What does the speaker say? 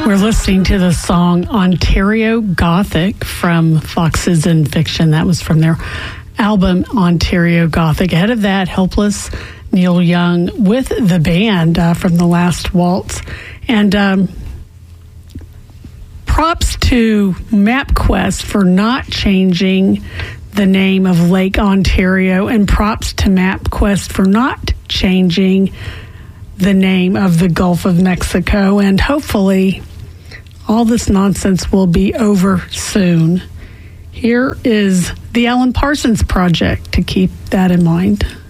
We're listening to the song Ontario Gothic from Foxes in Fiction. That was from their album Ontario Gothic. Ahead of that, Helpless, Neil Young with the band from The Last Waltz. And props to MapQuest for not changing the name of Lake Ontario, and props to MapQuest for not changing the name of the Gulf of Mexico. And hopefully all this nonsense will be over soon. Here is the Alan Parsons Project to keep that in mind.